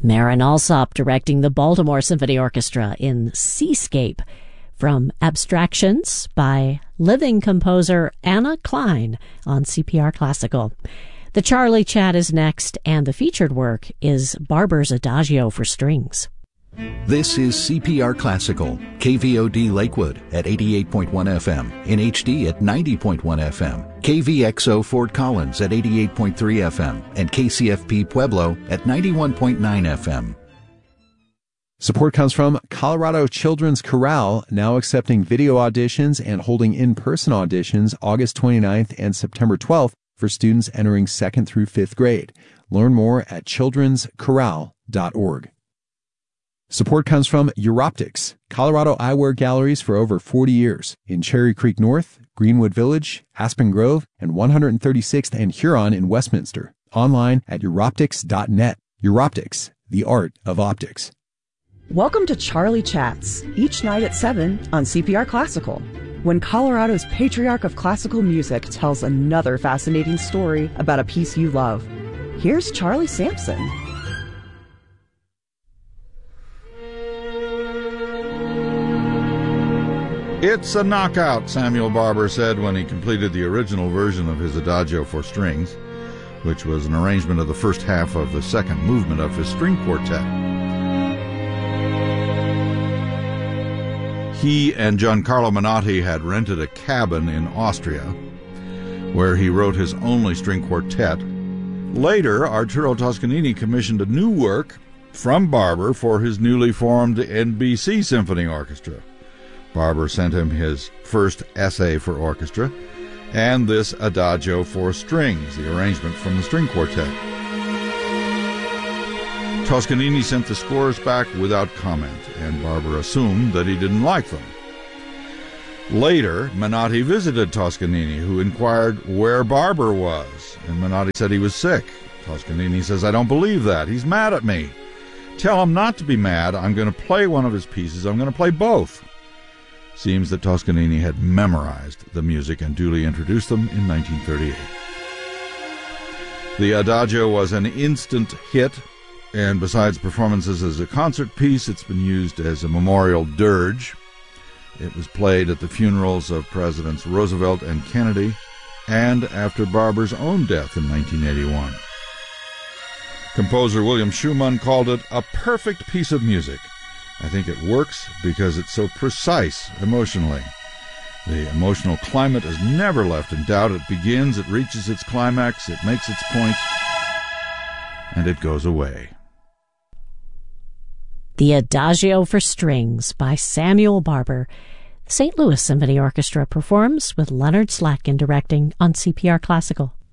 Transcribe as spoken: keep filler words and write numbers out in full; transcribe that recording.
Marin Alsop directing the Baltimore Symphony Orchestra in Seascape from Abstractions by living composer Anna Klein on C P R Classical. The Charlie Chat is next, and the featured work is Barber's Adagio for strings. This is C P R Classical, K V O D Lakewood at eighty-eight point one F M, in H D at ninety point one F M, K V X O Fort Collins at eighty-eight point three F M, and K C F P Pueblo at ninety-one point nine F M. Support comes from Colorado Children's Chorale, now accepting video auditions and holding in-person auditions August twenty-ninth and September twelfth for students entering second through fifth grade. Learn more at children's chorale dot org. Support comes from Europtics, Colorado eyewear galleries for over forty years in Cherry Creek North, Greenwood Village, Aspen Grove, and one hundred thirty-sixth and Huron in Westminster. Online at europtics dot net. Europtics, the art of optics. Welcome to Charlie Chats, each night at seven on C P R Classical, when Colorado's patriarch of classical music tells another fascinating story about a piece you love. Here's Charlie Sampson. It's a knockout, Samuel Barber said when he completed the original version of his Adagio for strings, which was an arrangement of the first half of the second movement of his string quartet. He and Giancarlo Menotti had rented a cabin in Austria, where he wrote his only string quartet. Later, Arturo Toscanini commissioned a new work from Barber for his newly formed N B C Symphony Orchestra. Barber sent him his first essay for orchestra and this Adagio for strings, the arrangement from the string quartet. Toscanini sent the scores back without comment, and Barber assumed that he didn't like them. Later, Menotti visited Toscanini, who inquired where Barber was, and Menotti said he was sick. Toscanini says, "I don't believe that. He's mad at me. Tell him not to be mad. I'm going to play one of his pieces. I'm going to play both." Seems that Toscanini had memorized the music and duly introduced them in nineteen thirty-eight. The Adagio was an instant hit, and besides performances as a concert piece, it's been used as a memorial dirge. It was played at the funerals of Presidents Roosevelt and Kennedy, and after Barber's own death in nineteen eighty-one. Composer William Schumann called it a perfect piece of music. I think it works because it's so precise emotionally. The emotional climate is never left in doubt. It begins, it reaches its climax, it makes its point, and it goes away. The Adagio for Strings by Samuel Barber. The Saint Louis Symphony Orchestra performs with Leonard Slatkin directing on C P R Classical.